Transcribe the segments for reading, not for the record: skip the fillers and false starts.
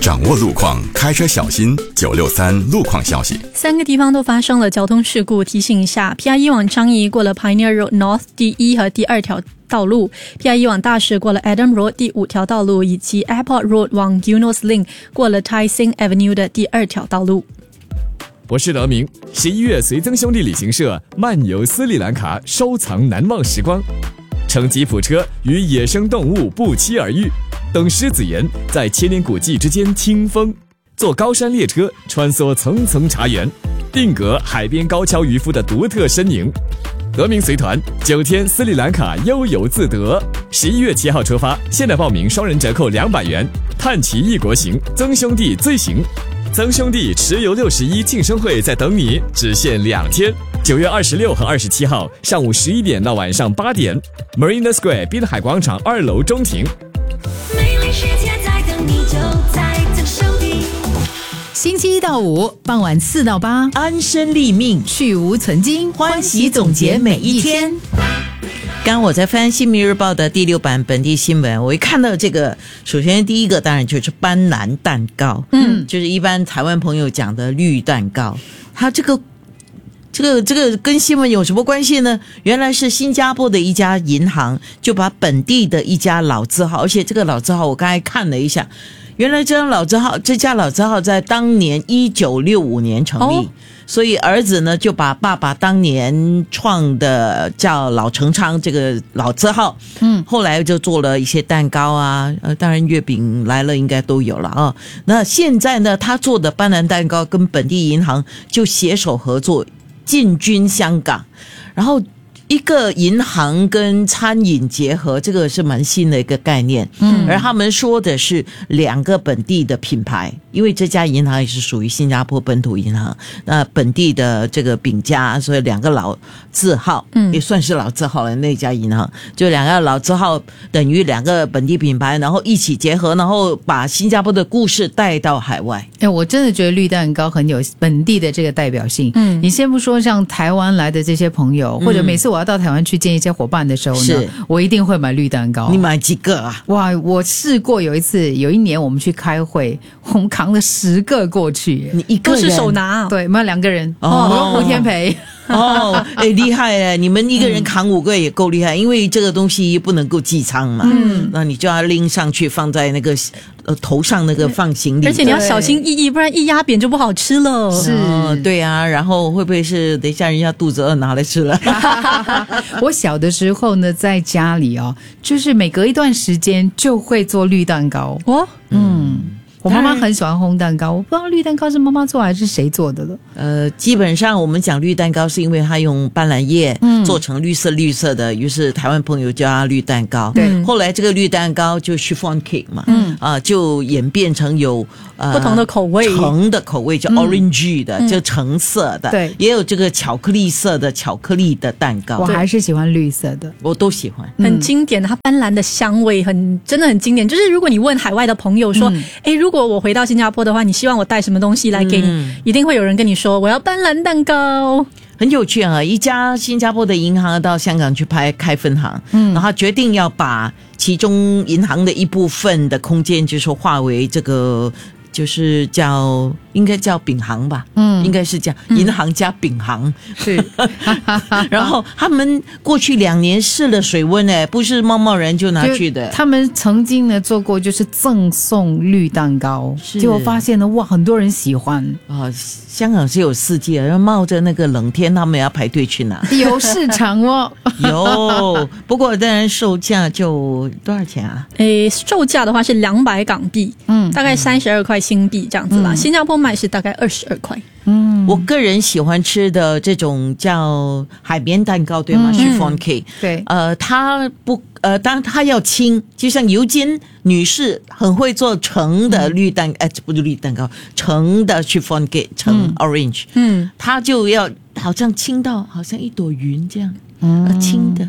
掌握路况，开车小心。963路况消息 ，3个地方都发生了交通事故，提醒一下。PIE 往樟宜过了 Pioneer Road North 第1和第2条道路， PIE 往大石过了 Adam Road 第5条道路，以及 Airport Road 往 Eunos Link 过了 Tai Seng Avenue 的第2条道路。 我是德明。11月随曾兄弟旅行社漫游斯里兰卡，收藏难忘时光，乘吉普车与野生动物不期而遇，等狮子岩在千年古迹之间听风，坐高山列车穿梭层层茶园，定格海边高跷渔夫的独特身影。德明随团9天斯里兰卡悠游自得，11月7号出发，现在报名双人折扣200元，探奇异国行，曾兄弟最行。曾兄弟持游61庆生会在等你，只限2天，9月26和27号上午11点到晚上8点 Marina Square 滨海广场2楼中庭。 美丽世界在等你，就在曾兄弟。 星期1到5傍晚4到8， 安身立命， 去无存菁， 欢喜总结每一天。刚我在翻《新民日报》的第6版本地新闻，我一看到这个，首先第一个当然就是斑斓蛋糕，就是一般台湾朋友讲的绿蛋糕。它这个跟新闻有什么关系呢？原来是新加坡的一家银行就把本地的一家老字号，而且这个老字号我刚才看了一下，原来这家老字号在当年1965年成立。所以儿子呢就把爸爸当年创的叫老成昌这个老字号，后来就做了一些蛋糕啊，当然月饼来了应该都有了啊。那现在呢，他做的斑斓蛋糕跟本地银行就携手合作进军香港，然后一个银行跟餐饮结合，这个是蛮新的一个概念。而他们说的是2个本地的品牌，因为这家银行也是属于新加坡本土银行，那本地的这个饼家，所以2个老字号，也算是老字号了。那家银行就2个老字号等于2个本地品牌，然后一起结合，然后把新加坡的故事带到海外。 我真的觉得绿蛋糕很有本地的这个代表性。你先不说像台湾来的这些朋友，或者每次我要到台湾去见一些伙伴的时候呢，我一定会买绿蛋糕。 你买几个啊？ 哇，我试过有一年我们去开会，我们扛了10个过去。 你一个人都是手拿？ 对，我们2个人。我用胡天培。 厉害耶！你们一个人扛5个也够厉害，因为这个东西不能够寄仓嘛，那你就要拎上去放在那个头上那个放行李， 而且你要小心翼翼，不然一压扁就不好吃了。 是， 对啊，然后会不会是等一下人家肚子饿拿来吃了？ 我小的时候呢，在家里就是每隔一段时间就会做绿蛋糕。我妈妈很喜欢烘蛋糕，我不知道绿蛋糕是妈妈做还是谁做的了。 基本上我们讲绿蛋糕是因为它用斑斓叶做成绿色的，于是台湾朋友叫它绿蛋糕。对，后来这个绿蛋糕就 chiffon cake 嘛，就演变成有不同的口味， 橙的口味叫 orange 的，就橙色的， 对， 也有这个巧克力色的巧克力的蛋糕。 我还是喜欢绿色的， 我都喜欢， 很经典的，它斑斓的香味真的很经典。就是如果你问海外的朋友说，如果我回到新加坡的话，你希望我带什么东西来给你，一定会有人跟你说我要斑斓蛋糕。 很有趣啊！一家新加坡的银行到香港去开分行，然后决定要把其中银行的一部分的空间，就是说划为这个。就是应该叫饼行吧，应该是这样，银行加饼行是。 然后他们过去2年试了水温，不是贸贸然就拿去的。 他们曾经呢做过就是赠送绿蛋糕，结果发现呢，哇，很多人喜欢啊。香港是有4季的，冒着那个冷天，他们要排队去拿， 有市场哦。 有，不过当然售价就多少钱啊？ 售价的话是200港币，大概32块新币这样子啦。新加坡卖是大概22块。 我个人喜欢吃的这种叫海绵蛋糕，对吗？chiffon cake， 对， 当然它要轻，就像尤金女士很会做橙的不是绿蛋糕，橙的 chiffon cake， 橙 orange，它就要好像轻到好像一朵云这样，轻的。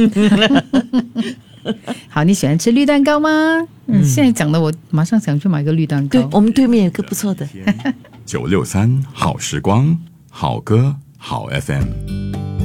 好，你喜欢吃绿蛋糕吗？现在讲的我马上想去买个绿蛋糕。 对，我们对面有个不错的。 963好时光，好歌好 FM。